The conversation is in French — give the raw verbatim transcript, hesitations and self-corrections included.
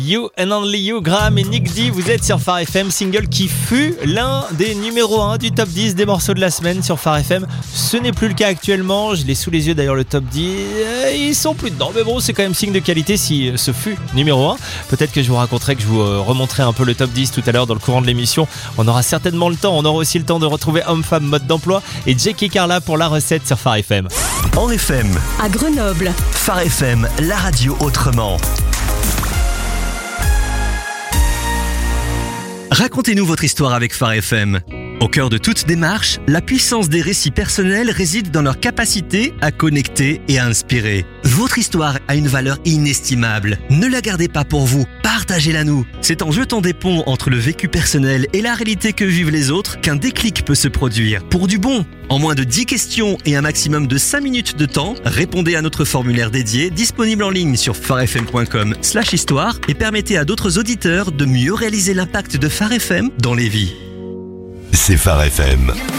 You and Only You, Graham et Nick D, vous êtes sur Phare F M, single qui fut l'un des numéros un du top dix des morceaux de la semaine sur Phare F M. Ce n'est plus le cas actuellement, je l'ai sous les yeux d'ailleurs le top dix, ils sont plus dedans, mais bon c'est quand même signe de qualité si ce fut numéro un. Peut-être que je vous raconterai, que je vous remonterai un peu le top dix tout à l'heure dans le courant de l'émission. On aura certainement le temps, on aura aussi le temps de retrouver Homme-Femme Mode d'Emploi et Jackie Carla pour la recette sur Phare F M. En F M, à Grenoble, Phare F M, la radio autrement. Racontez-nous votre histoire avec Phare F M. Au cœur de toute démarche, la puissance des récits personnels réside dans leur capacité à connecter et à inspirer. Votre histoire a une valeur inestimable. Ne la gardez pas pour vous, partagez-la nous. C'est en jetant des ponts entre le vécu personnel et la réalité que vivent les autres qu'un déclic peut se produire. Pour du bon, en moins de dix questions et un maximum de cinq minutes de temps, répondez à notre formulaire dédié, disponible en ligne sur pharefm point com slash histoire et permettez à d'autres auditeurs de mieux réaliser l'impact de Phare F M dans les vies. C'est Phare F M.